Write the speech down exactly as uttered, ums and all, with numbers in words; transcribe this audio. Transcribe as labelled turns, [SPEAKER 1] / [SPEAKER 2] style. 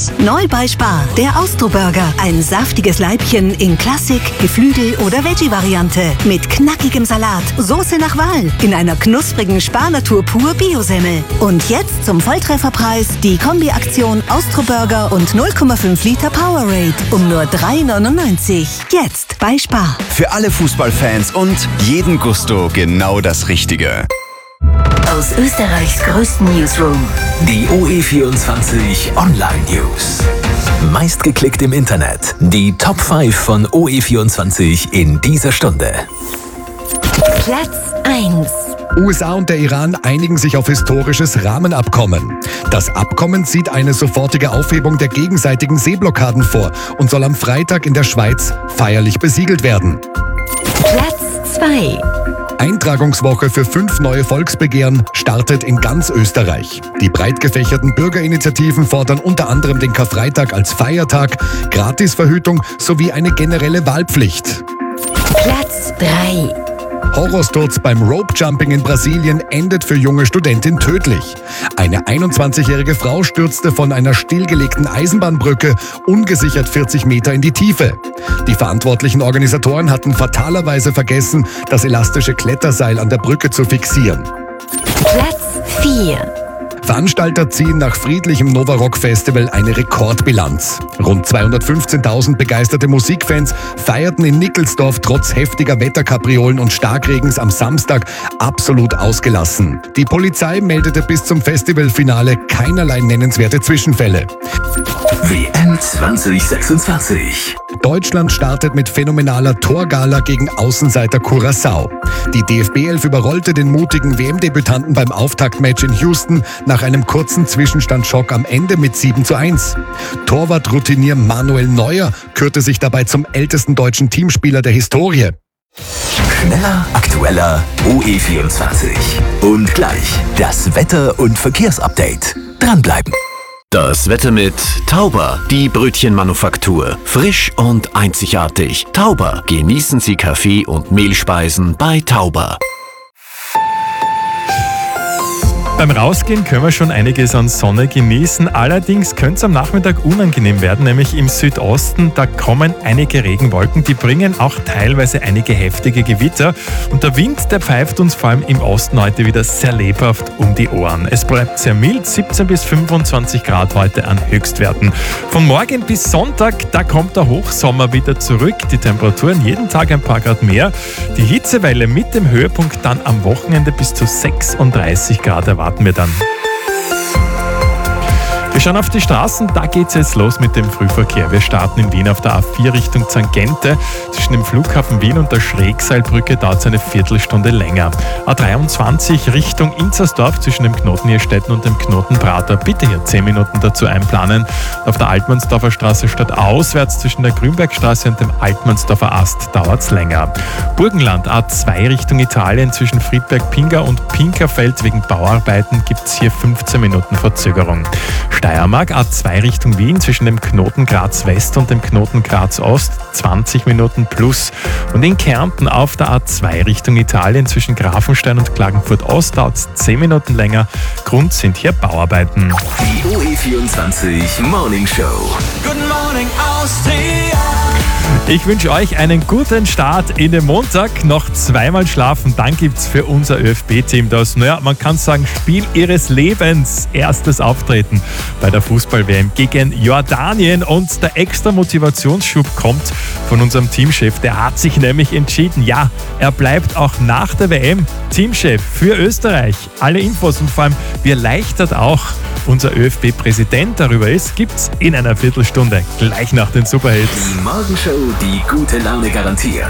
[SPEAKER 1] News. Neu bei Spar, der Austro-Burger. Ein saftiges Leibchen in Klassik, Geflügel- oder Veggie-Variante. Mit knackigem Salat, Soße nach Wahl. In einer knusprigen Spar-Natur pur Biosemmel. Und jetzt zum Volltrefferpreis die Kombi-Aktion Austro-Burger und null Komma fünf Liter Powerade um nur drei neunundneunzig. Jetzt bei Spar.
[SPEAKER 2] Für alle Fußballfans und jeden Gusto genau das Richtige.
[SPEAKER 3] Aus Österreichs größten Newsroom.
[SPEAKER 4] Die O E vierundzwanzig Online News. Meistgeklickt im Internet. Die Top fünf von O E vierundzwanzig in dieser Stunde.
[SPEAKER 3] Platz eins.
[SPEAKER 5] U S A und der Iran einigen sich auf historisches Rahmenabkommen. Das Abkommen sieht eine sofortige Aufhebung der gegenseitigen Seeblockaden vor und soll am Freitag in der Schweiz feierlich besiegelt werden.
[SPEAKER 3] Platz zwei.
[SPEAKER 5] Eintragungswoche für fünf neue Volksbegehren startet in ganz Österreich. Die breit gefächerten Bürgerinitiativen fordern unter anderem den Karfreitag als Feiertag, Gratisverhütung sowie eine generelle Wahlpflicht.
[SPEAKER 3] Platz drei.
[SPEAKER 5] Horrorsturz beim Rope-Jumping in Brasilien endet für junge Studentin tödlich. Eine einundzwanzigjährige Frau stürzte von einer stillgelegten Eisenbahnbrücke ungesichert vierzig Meter in die Tiefe. Die verantwortlichen Organisatoren hatten fatalerweise vergessen, das elastische Kletterseil an der Brücke zu fixieren.
[SPEAKER 3] Platz vier.
[SPEAKER 5] Veranstalter ziehen nach friedlichem Nova Rock Festival eine Rekordbilanz. Rund zweihundertfünfzehntausend begeisterte Musikfans feierten in Nickelsdorf trotz heftiger Wetterkapriolen und Starkregens am Samstag absolut ausgelassen. Die Polizei meldete bis zum Festivalfinale keinerlei nennenswerte Zwischenfälle.
[SPEAKER 4] W M zwanzig sechsundzwanzig.
[SPEAKER 5] Deutschland startet mit phänomenaler Torgala gegen Außenseiter Curaçao. Die D F B elf überrollte den mutigen W M-Debütanten beim Auftaktmatch in Houston nach einem kurzen Zwischenstandsschock am Ende mit sieben zu eins. Torwartroutinier Manuel Neuer kürte sich dabei zum ältesten deutschen Teamspieler der Historie.
[SPEAKER 4] Schneller, aktueller, O E vierundzwanzig. Und gleich das Wetter- und Verkehrsupdate. Dranbleiben.
[SPEAKER 6] Das Wetter mit Tauber, die Brötchenmanufaktur. Frisch und einzigartig. Tauber, genießen Sie Kaffee und Mehlspeisen bei Tauber.
[SPEAKER 7] Beim Rausgehen können wir schon einiges an Sonne genießen. Allerdings könnte es am Nachmittag unangenehm werden, nämlich im Südosten. Da kommen einige Regenwolken, die bringen auch teilweise einige heftige Gewitter. Und der Wind, der pfeift uns vor allem im Osten heute wieder sehr lebhaft um die Ohren. Es bleibt sehr mild, siebzehn bis fünfundzwanzig Grad heute an Höchstwerten. Von morgen bis Sonntag, da kommt der Hochsommer wieder zurück. Die Temperaturen jeden Tag ein paar Grad mehr. Die Hitzewelle mit dem Höhepunkt dann am Wochenende bis zu sechsunddreißig Grad erwarten. Warten wir dann. Wir schauen auf die Straßen, da geht es jetzt los mit dem Frühverkehr. Wir starten in Wien auf der A vier Richtung Zangente. Zwischen dem Flughafen Wien und der Schrägseilbrücke dauert es eine Viertelstunde länger. A dreiundzwanzig Richtung Inzersdorf zwischen dem Knoten Nierstetten und dem Knoten Prater. Bitte hier zehn Minuten dazu einplanen. Auf der Altmannsdorfer Straße stadtauswärts zwischen der Grünbergstraße und dem Altmannsdorfer Ast dauert es länger. Burgenland A zwei Richtung Italien zwischen Friedberg-Pinga und Pinkerfeld wegen Bauarbeiten gibt es hier fünfzehn Minuten Verzögerung. Steiermark A zwei Richtung Wien zwischen dem Knoten Graz West und dem Knoten Graz Ost zwanzig Minuten plus. Und in Kärnten auf der A zwei Richtung Italien zwischen Grafenstein und Klagenfurt Ost dauert es zehn Minuten länger. Grund sind hier Bauarbeiten.
[SPEAKER 4] Die O E vierundzwanzig Morning Show.
[SPEAKER 8] Guten Morning Austria.
[SPEAKER 7] Ich wünsche euch einen guten Start in den Montag. Noch zweimal schlafen, dann gibt es für unser ÖFB-Team das, naja, man kann sagen, Spiel ihres Lebens. Erstes Auftreten bei der Fußball-W M gegen Jordanien. Und der extra Motivationsschub kommt von unserem Teamchef. Der hat sich nämlich entschieden, ja, er bleibt auch nach der W M Teamchef für Österreich. Alle Infos und vor allem, wie erleichtert auch unser ÖFB-Präsident darüber ist, gibt's in einer Viertelstunde, gleich nach den Superhits.
[SPEAKER 4] Die Morgenshow, die gute Laune garantiert.